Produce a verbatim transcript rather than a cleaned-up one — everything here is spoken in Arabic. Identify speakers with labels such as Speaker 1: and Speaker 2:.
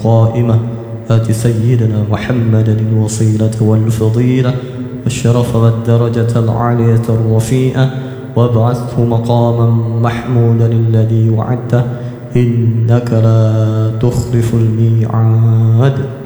Speaker 1: قائمة آت سيدنا محمدا الوسيلة والفضيلة والشرف والدرجة العالية الرفيئة وابعثه مقاما محمودا الذي وعدته إنك لا تخلف الميعاد.